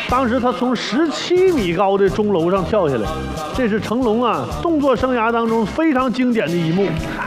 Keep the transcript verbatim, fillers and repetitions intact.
当时他从十七米高的钟楼上跳下来，这是成龙啊动作生涯当中非常经典的一幕。